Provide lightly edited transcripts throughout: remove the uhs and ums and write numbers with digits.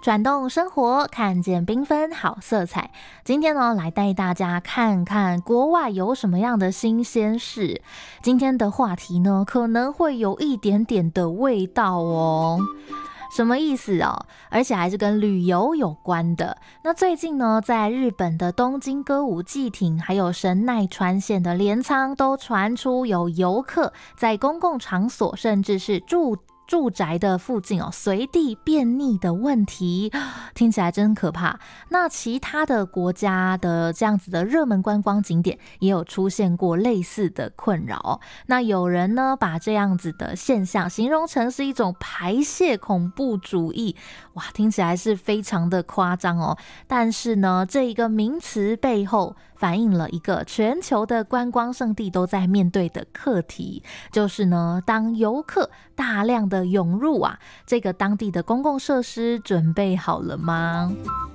转动生活，看见缤纷好色彩。今天呢，来带大家看看国外有什么样的新鲜事。今天的话题呢，可能会有一点点的味道哦。什么意思哦？而且还是跟旅游有关的。那最近呢，在日本的东京歌舞伎町还有神奈川县的镰仓都传出有游客在公共场所甚至是住宅的附近随地便溺的问题，听起来真可怕。那其他的国家的这样子的热门观光景点也有出现过类似的困扰。那有人呢把这样子的现象形容成是一种排泄恐怖主义，哇，听起来是非常的夸张哦。但是呢，这一个名词背后反映了一个全球的观光胜地都在面对的课题，就是呢，当游客大量的涌入这个当地的公共设施准备好了吗？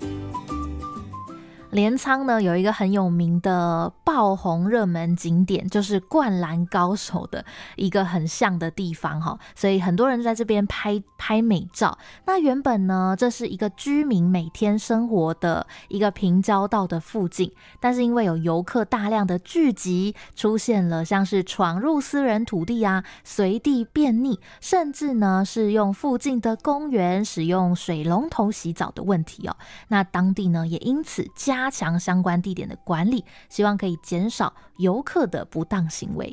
镰仓呢有一个很有名的爆红热门景点，就是灌篮高手的一个很像的地方所以很多人在这边拍美照。那原本呢，这是一个居民每天生活的一个平交道的附近，但是因为有游客大量的聚集，出现了像是闯入私人土地随地便溺，甚至呢是用附近的公园使用水龙头洗澡的问题那当地呢也因此加强相关地点的管理，希望可以减少游客的不当行为。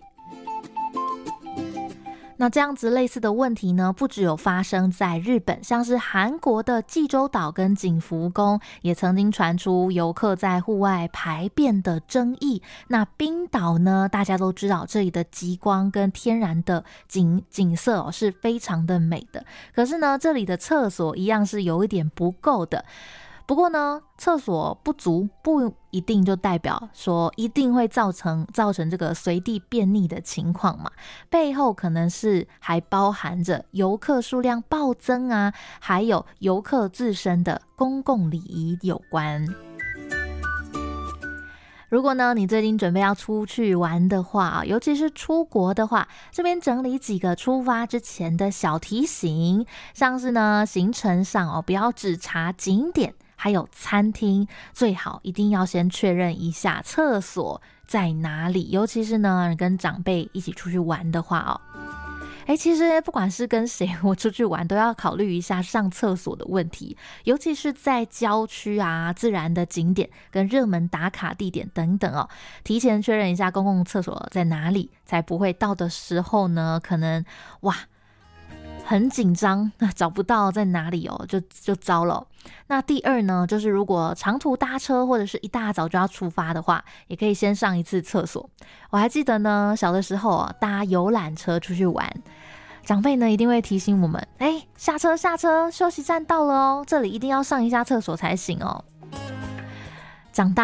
那这样子类似的问题呢，不只有发生在日本，像是韩国的济州岛跟景福宫也曾经传出游客在户外排便的争议。那冰岛呢，大家都知道这里的极光跟天然的景色是非常的美的，可是呢，这里的厕所一样是有一点不够的。不过呢，厕所不足不一定就代表说一定会造成这个随地便溺的情况嘛，背后可能是还包含着游客数量暴增还有游客自身的公共礼仪有关。如果呢你最近准备要出去玩的话，尤其是出国的话，这边整理几个出发之前的小提醒，像是呢行程上不要只查景点还有餐厅，最好一定要先确认一下厕所在哪里，尤其是呢跟长辈一起出去玩的话其实不管是跟谁我出去玩，都要考虑一下上厕所的问题，尤其是在郊区自然的景点跟热门打卡地点等等提前确认一下公共厕所在哪里，才不会到的时候呢可能很紧张，找不到在哪里就糟了。那第二呢，就是如果长途搭车或者是一大早就要出发的话，也可以先上一次厕所。我还记得呢，小的时候搭游览车出去玩，长辈呢一定会提醒我们，下车，休息站到了这里一定要上一下厕所才行长大